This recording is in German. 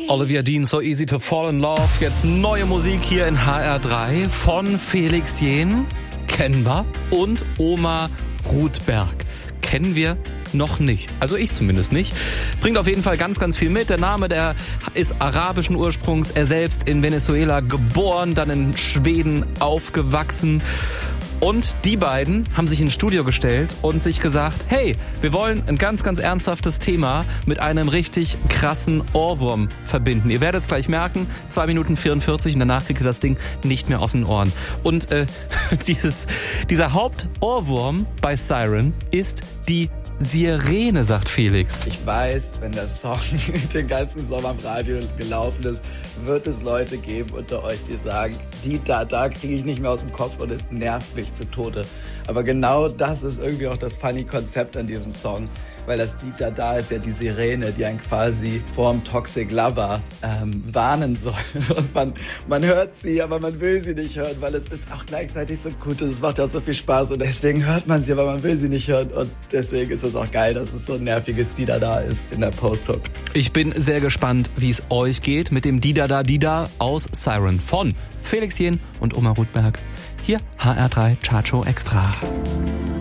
Olivia Dean, So Easy to Fall in Love. Jetzt neue Musik hier in HR3 von Felix Jähn, kennen wir, und Omar Rudberg. Kennen wir noch nicht. Also ich zumindest nicht. Bringt auf jeden Fall ganz, ganz viel mit. Der Name, der ist arabischen Ursprungs. Er selbst in Venezuela geboren, dann in Schweden aufgewachsen. Und die beiden haben sich ins Studio gestellt und sich gesagt, hey, wir wollen ein ganz, ganz ernsthaftes Thema mit einem richtig krassen Ohrwurm verbinden. Ihr werdet es gleich merken, 2 Minuten 44 und danach kriegt ihr das Ding nicht mehr aus den Ohren. Und dieser Hauptohrwurm bei Siren ist die Sirene, sagt Felix. Ich weiß, wenn der Song den ganzen Sommer im Radio gelaufen ist, wird es Leute geben unter euch, die sagen, die da kriege ich nicht mehr aus dem Kopf und es nervt mich zu Tode. Aber genau das ist irgendwie auch das funny Konzept an diesem Song, weil das die da ist ja die Sirene, die einen quasi vorm Toxic Lover warnen soll. Und man hört sie, aber man will sie nicht hören, weil es ist auch gleichzeitig so gut und es macht ja so viel Spaß und deswegen hört man sie, aber man will sie nicht hören und deswegen ist es auch geil, dass es so ein nerviges Dida ist in der Post-Hook. Ich bin sehr gespannt, wie es euch geht mit dem Dida aus Siren von Felix Jähn und Omar Rudberg. Hier HR3 Chartshow Extra.